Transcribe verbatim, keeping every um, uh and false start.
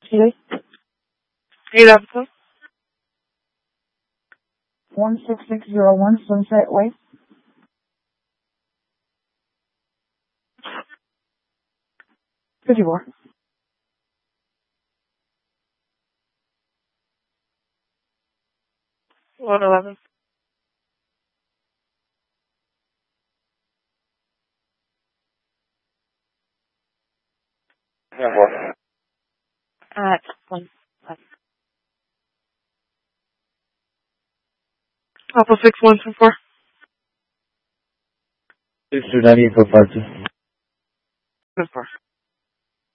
Chile. Eight Alpha. one six six zero one Sunset Way. fifty-four. one eleven. At one. Alpha six one two four. six two nine eight four five two. Good four.